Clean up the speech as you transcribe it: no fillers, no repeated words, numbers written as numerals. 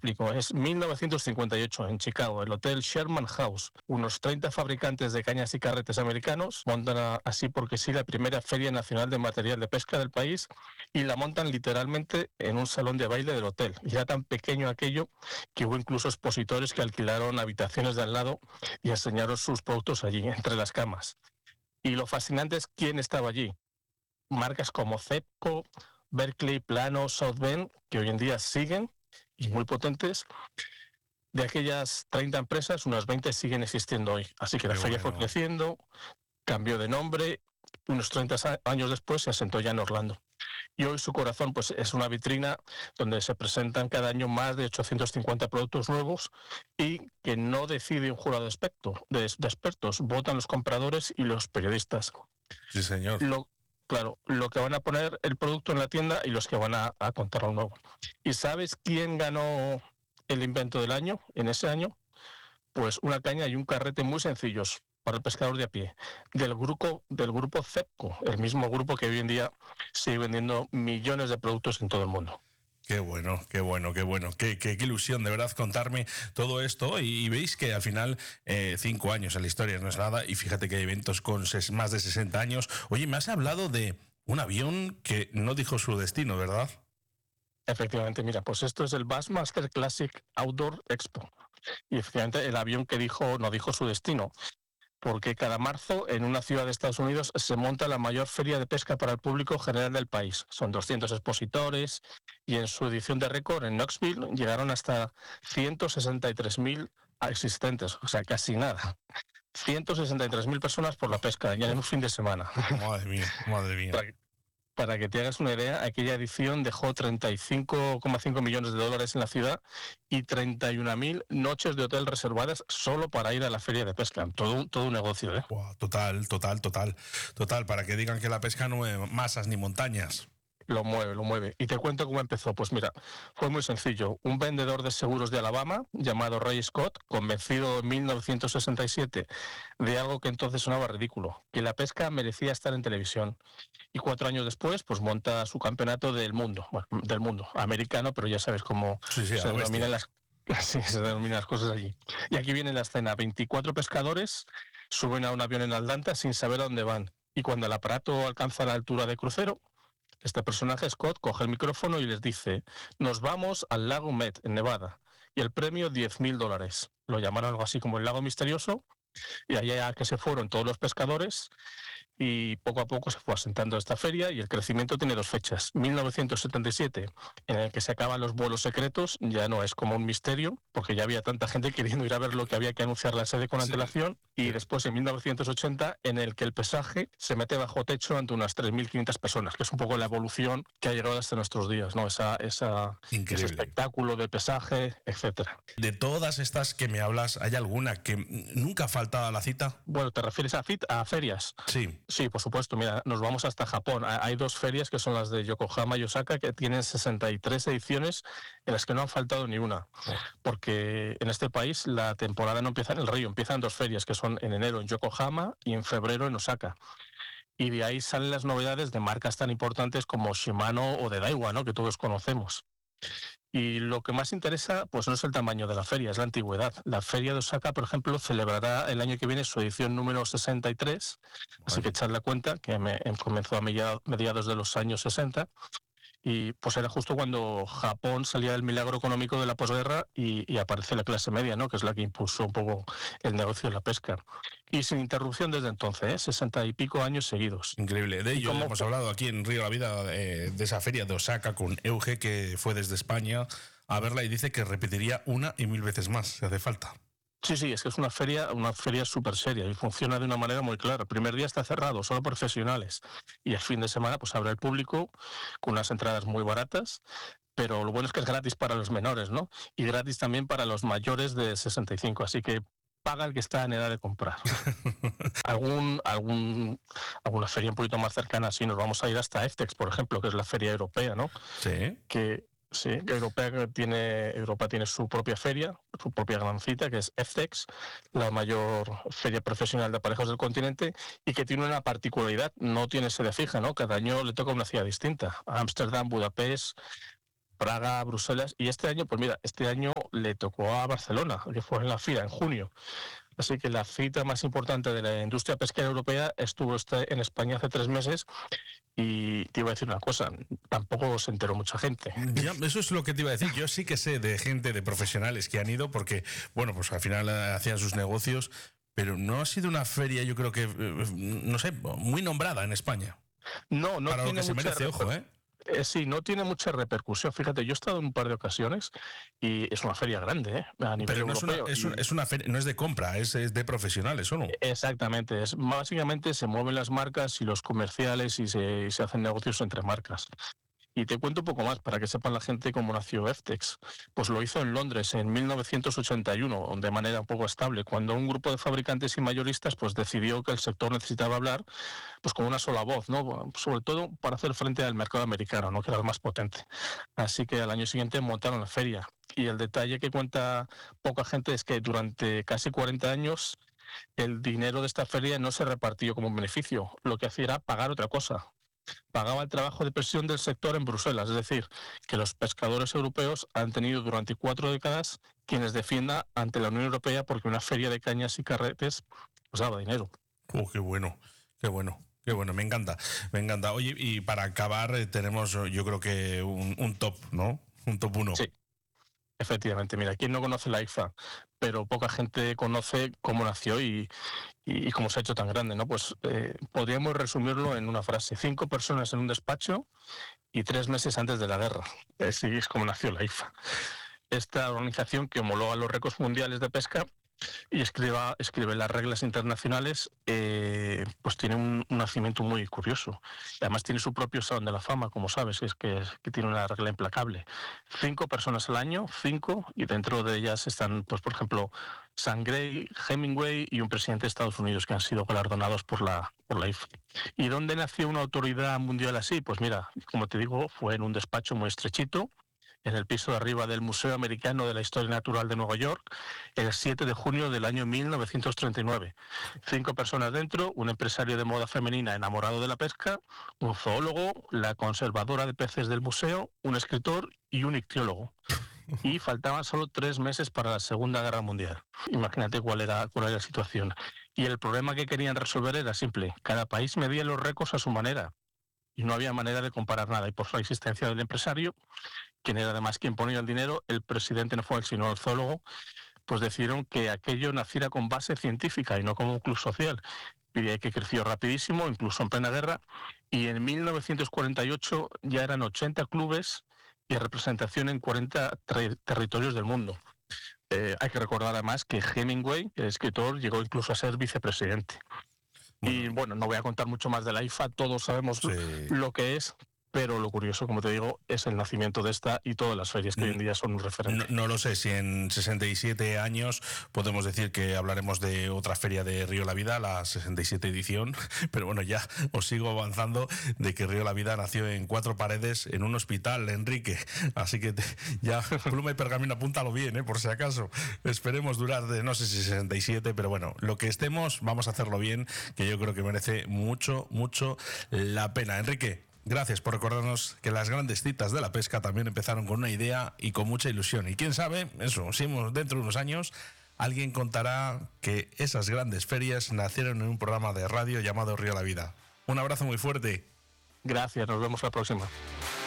explico. Es 1958 en Chicago, el Hotel Sherman House. Unos 30 fabricantes de cañas y carretes americanos montan así porque sí la primera Feria Nacional de Material de Pesca del país y la montan literalmente en un salón de baile del hotel. Y era tan pequeño aquello que hubo incluso expositores que alquilaron habitaciones de al lado y enseñaron sus productos allí, entre las camas. Y lo fascinante es quién estaba allí. Marcas como Cepco, Berkeley, Plano, South Bend, que hoy en día siguen y muy potentes. De aquellas 30 empresas, unas 20 siguen existiendo hoy. Así que la feria fue creciendo, cambió de nombre, unos 30 años después se asentó ya en Orlando. Y hoy su corazón pues, es una vitrina donde se presentan cada año más de 850 productos nuevos y que no decide un jurado de expertos, votan los compradores y los periodistas. Sí, señor. Claro, lo que van a poner el producto en la tienda y los que van a contar lo nuevo. ¿Y sabes quién ganó el invento del año en ese año? Pues una caña y un carrete muy sencillos para el pescador de a pie, del grupo Cepco, el mismo grupo que hoy en día sigue vendiendo millones de productos en todo el mundo. Qué bueno, qué bueno, qué bueno. Qué ilusión, de verdad, contarme todo esto. Y veis que al final 5 años en la historia no es nada. Y fíjate que hay eventos con más de 60 años. Oye, me has hablado de un avión que no dijo su destino, ¿verdad? Efectivamente, mira, pues esto es el Bassmaster Classic Outdoor Expo. Y efectivamente el avión que no dijo su destino. Porque cada marzo en una ciudad de Estados Unidos se monta la mayor feria de pesca para el público general del país. Son 200 expositores y en su edición de récord en Knoxville llegaron hasta 163.000 asistentes, o sea, casi nada. 163.000 personas por la pesca, ya en un fin de semana. Madre mía, madre mía. Para que te hagas una idea, aquella edición dejó 35,5 millones de dólares en la ciudad y 31.000 noches de hotel reservadas solo para ir a la feria de pesca. Todo un negocio, ¿eh? Wow, total. Para que digan que la pesca no mueve masas ni montañas. Lo mueve. Y te cuento cómo empezó. Pues mira, fue muy sencillo. Un vendedor de seguros de Alabama, llamado Ray Scott, convencido en 1967 de algo que entonces sonaba ridículo, que la pesca merecía estar en televisión. Y 4 años después, pues monta su campeonato del mundo americano, pero ya sabes cómo se denominan las cosas allí. Y aquí viene la escena. 24 pescadores suben a un avión en Atlanta sin saber a dónde van. Y cuando el aparato alcanza la altura de crucero, este personaje, Scott, coge el micrófono y les dice: nos vamos al lago Met, en Nevada, y el premio $10.000. Lo llamaron algo así como el lago misterioso, y allá que se fueron todos los pescadores, y poco a poco se fue asentando esta feria, y el crecimiento tiene 2 fechas. 1977, en el que se acaban los vuelos secretos, ya no es como un misterio, porque ya había tanta gente queriendo ir a ver lo que había que anunciar la sede con antelación, y después en 1980, en el que el pesaje se mete bajo techo ante unas 3.500 personas, que es un poco la evolución que ha llegado hasta nuestros días, ¿no? Ese espectáculo de pesaje, etcétera. De todas estas que me hablas, ¿hay alguna que nunca falta a la cita? Bueno, ¿te refieres a ferias? Sí, por supuesto. Mira, nos vamos hasta Japón. Hay 2 ferias que son las de Yokohama y Osaka, que tienen 63 ediciones en las que no han faltado ni una. Porque en este país la temporada no empieza en el río, empiezan 2 ferias, que son en enero en Yokohama y en febrero en Osaka. Y de ahí salen las novedades de marcas tan importantes como Shimano o de Daiwa, ¿no? Que todos conocemos. Y lo que más interesa, pues no es el tamaño de la feria, es la antigüedad. La feria de Osaka, por ejemplo, celebrará el año que viene su edición número 63, así que echad la cuenta, que comenzó a mediados de los años 60, y pues era justo cuando Japón salía del milagro económico de la posguerra y aparece la clase media, ¿no? Que es la que impulsó un poco el negocio de la pesca. Y sin interrupción desde entonces, 60 y pico años seguidos. Increíble. De ello hemos hablado aquí en Río la Vida, de esa feria de Osaka con Euge, que fue desde España a verla y dice que repetiría 1 y 1000 veces más, si hace falta. Sí, es que es una feria súper seria y funciona de una manera muy clara. El primer día está cerrado, solo profesionales. Y el fin de semana pues abre el público con unas entradas muy baratas, pero lo bueno es que es gratis para los menores, ¿no? Y gratis también para los mayores de 65, así que paga el que está en edad de comprar. Alguna feria un poquito más cercana, sí, nos vamos a ir hasta EFTEX, por ejemplo, que es la feria europea, ¿no? Sí. Sí, Europa tiene su propia feria, su propia gran cita, que es EFTEX, la mayor feria profesional de aparejos del continente, y que tiene una particularidad, no tiene sede fija, ¿no? Cada año le toca una ciudad distinta: Ámsterdam, Budapest, Praga, Bruselas, y este año, pues mira, este año le tocó a Barcelona, que fue en la FIRA en junio. Así que la cita más importante de la industria pesquera europea estuvo en España hace 3 meses, y te iba a decir una cosa, tampoco se enteró mucha gente. Ya, eso es lo que te iba a decir. Yo sí que sé de gente, de profesionales que han ido porque, bueno, pues al final hacían sus negocios, pero no ha sido una feria, yo creo que, no sé, muy nombrada en España. No Para lo tiene que se mucha merece, ojo, ¿eh? Sí, no tiene mucha repercusión. Fíjate, yo he estado en un par de ocasiones y es una feria grande, a nivel Pero no europeo. es una feria, no es de compra, es de profesionales, ¿o no? Exactamente, básicamente se mueven las marcas y los comerciales y se hacen negocios entre marcas. Y te cuento un poco más para que sepan la gente cómo nació Eftex. Pues lo hizo en Londres en 1981, de manera un poco estable, cuando un grupo de fabricantes y mayoristas pues decidió que el sector necesitaba hablar pues con una sola voz, ¿no? Sobre todo para hacer frente al mercado americano, ¿no? Que era el más potente. Así que al año siguiente montaron la feria. Y el detalle que cuenta poca gente es que durante casi 40 años el dinero de esta feria no se repartió como un beneficio. Lo que hacía era pagar otra cosa. Pagaba el trabajo de presión del sector en Bruselas, es decir, que los pescadores europeos han tenido durante 4 décadas quienes defiendan ante la Unión Europea porque una feria de cañas y carretes pues daba dinero. Qué bueno, qué bueno. Qué bueno, me encanta, me encanta. Oye, y para acabar tenemos yo creo que un top, ¿no? Un top 1. Sí, efectivamente. Mira, ¿quién no conoce la IFA? Pero poca gente conoce cómo nació y cómo se ha hecho tan grande, ¿no? Pues podríamos resumirlo en una frase: 5 personas en un despacho y 3 meses antes de la guerra. Así es como nació la IFA. Esta organización que homologa los récords mundiales de pesca y escribe las reglas internacionales, pues tiene un nacimiento muy curioso. Además tiene su propio salón de la fama, como sabes, que tiene una regla implacable. 5 personas al año, 5, y dentro de ellas están, pues por ejemplo, Sam Gray, Hemingway y un presidente de Estados Unidos que han sido galardonados por la IFA. ¿Y dónde nació una autoridad mundial así? Pues mira, como te digo, fue en un despacho muy estrechito, en el piso de arriba del Museo Americano de la Historia Natural de Nueva York, el 7 de junio del año 1939. 5 personas dentro, un empresario de moda femenina enamorado de la pesca, un zoólogo, la conservadora de peces del museo, un escritor y un ictiólogo. Y faltaban solo 3 meses para la Segunda Guerra Mundial. Imagínate cuál era la situación. Y el problema que querían resolver era simple: cada país medía los récords a su manera y no había manera de comparar nada. Y por la existencia del empresario, quien era además quien ponía el dinero, el presidente no fue él sino el zoólogo, pues decidieron que aquello naciera con base científica y no como un club social. Y de ahí que creció rapidísimo, incluso en plena guerra, y en 1948 ya eran 80 clubes y representación en 40 territorios del mundo. Hay que recordar además que Hemingway, el escritor, llegó incluso a ser vicepresidente. Y bueno, no voy a contar mucho más de la IFA, todos sabemos lo que es, pero lo curioso, como te digo, es el nacimiento de esta y todas las ferias que hoy en día son un referente. No lo sé si en 67 años podemos decir que hablaremos de otra feria de Río La Vida, la 67 edición, pero bueno, ya os sigo avanzando de que Río La Vida nació en 4 paredes en un hospital, Enrique, así que ya pluma y pergamino, apúntalo bien, por si acaso. Esperemos durar de no sé si 67, pero bueno, lo que estemos vamos a hacerlo bien, que yo creo que merece mucho, mucho la pena. Enrique, gracias por recordarnos que las grandes citas de la pesca también empezaron con una idea y con mucha ilusión. Y quién sabe, eso, si dentro de unos años alguien contará que esas grandes ferias nacieron en un programa de radio llamado Río La Vida. Un abrazo muy fuerte. Gracias, nos vemos la próxima.